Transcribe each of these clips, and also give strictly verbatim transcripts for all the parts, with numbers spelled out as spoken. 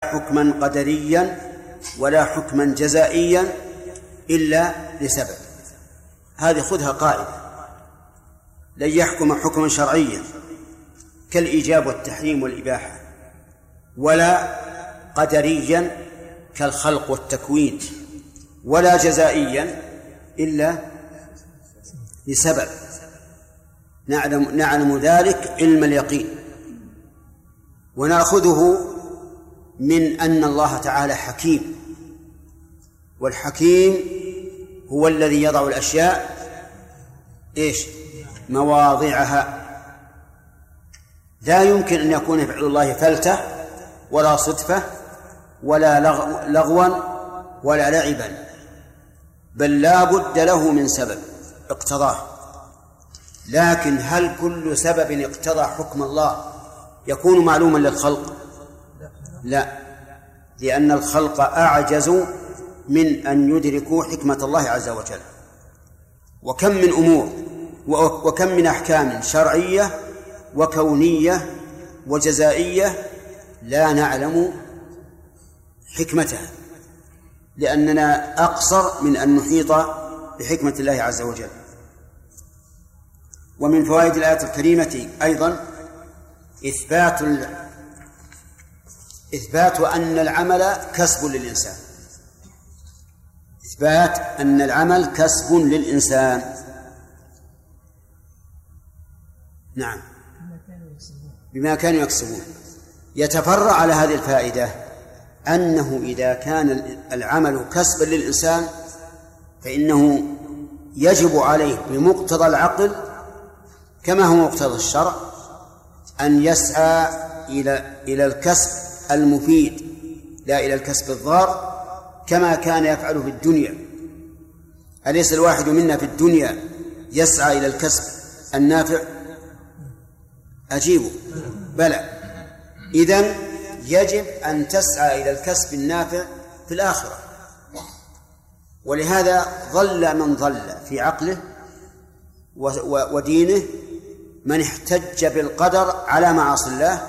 حكما قدريا ولا حكما جزائيا إلا لسبب. هذه خذها قاعدة. لن يحكم حكما شرعيا كالإيجاب والتحريم والإباحة، ولا قدريا كالخلق والتكوين، ولا جزائيا إلا لسبب نعلم, نعلم ذلك علم اليقين. ونأخذه من أن الله تعالى حكيم، والحكيم هو الذي يضع الأشياء إيش مواضعها. لا يمكن أن يكون فعل الله فلتة ولا صدفة ولا لغوا ولا لعبا، بل لا بد له من سبب اقتضاه. لكن هل كل سبب اقتضى حكم الله يكون معلوما للخلق؟ لا، لأن الخلق أعجز من أن يدركوا حكمة الله عز وجل. وكم من أمور وكم من أحكام شرعية وكونية وجزائية لا نعلم حكمتها، لأننا أقصر من أن نحيط بحكمة الله عز وجل. ومن فوائد الآية الكريمة أيضا إثبات إثبات أن العمل كسب للإنسان، إثبات أن العمل كسب للإنسان. نعم، بما كانوا يكسبون. يتفرع على هذه الفائدة أنه إذا كان العمل كسبا للإنسان فإنه يجب عليه بمقتضى العقل كما هو مقتضى الشرع أن يسعى إلى إلى الكسب المفيد لا إلى الكسب الضار، كما كان يفعله في الدنيا. أليس الواحد منا في الدنيا يسعى إلى الكسب النافع؟ أجيبه بلى. إذن يجب أن تسعى إلى الكسب النافع في الآخرة. ولهذا ظل من ظل في عقله ودينه من احتج بالقدر على معاصي الله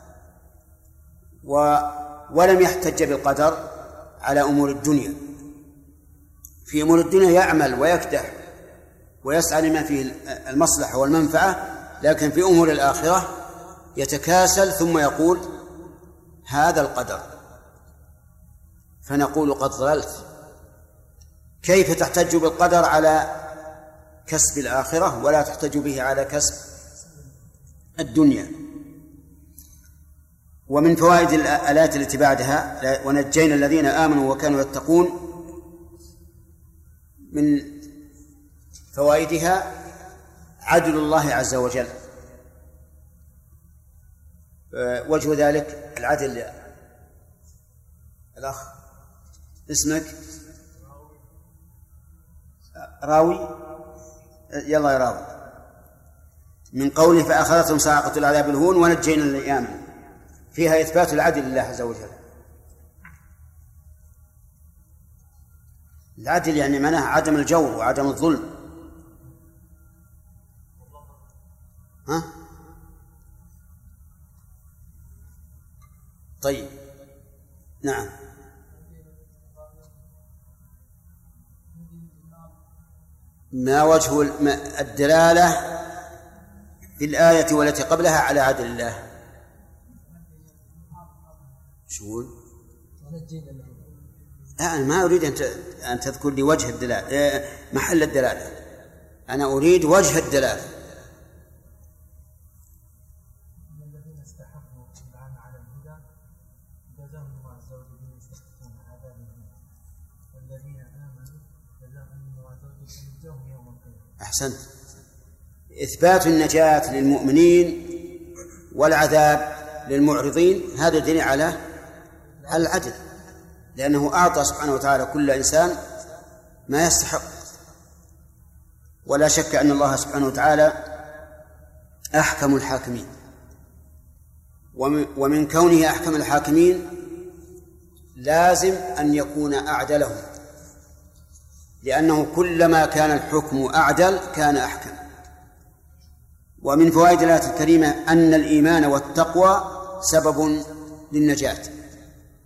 ولم يحتج بالقدر على أمور الدنيا. في أمور الدنيا يعمل ويكدح ويسعى لما فيه المصلحة والمنفعة، لكن في أمور الآخرة يتكاسل ثم يقول هذا القدر، فنقول قد ضللت. كيف تحتج بالقدر على كسب الآخرة ولا تحتج به على كسب الدنيا؟ ومن فوائد الآيات التي بعدها ونجينا الذين آمنوا وكانوا يتقون، من فوائدها عدل الله عز وجل. وجه ذلك العدل. الأخ اسمك؟ راوي؟ يلا يا راوي. من قوله فأخذتهم صاعقة العذاب الهون ونجينا الذين آمنوا، فيها إثبات العدل لله عز وجل. العدل يعني معناه عدم الجور وعدم الظلم. ها؟ طيب، نعم. ما وجه الدلالة في الآية والتي قبلها على عدل الله؟ شو؟ لا، أنا ما أريد أن تذكر لي وجه الدلالة، محل الدلالة. أنا أريد وجه الدلالة. أحسنت. إثبات النجاة للمؤمنين والعذاب للمعرضين، هذا دليل على العدل، لأنه أعطى سبحانه وتعالى كل إنسان ما يستحق. ولا شك أن الله سبحانه وتعالى أحكم الحاكمين، ومن كونه أحكم الحاكمين لازم أن يكون أعدلهم، لأنه كلما كان الحكم أعدل كان أحكم. ومن فوائد الآية الكريمة أن الإيمان والتقوى سبب للنجاة.